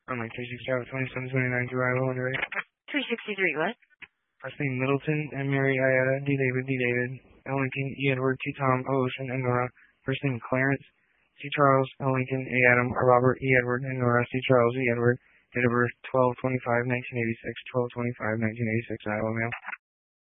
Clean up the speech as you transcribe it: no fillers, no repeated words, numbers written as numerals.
On like 365, 2729 through Iowa, when you're ready. 363, what? First name Middleton, M. Mary, Iada, D. David, D. David, L. Lincoln, E. Edward, T. Tom, O. Ocean, and Nora. First name Clarence, C. Charles, L. Lincoln, A. Adam, Robert, E. Edward, and Nora, C. Charles, E. Edward. Date of birth 12/25/1986, 12/25/1986, Iowa, male.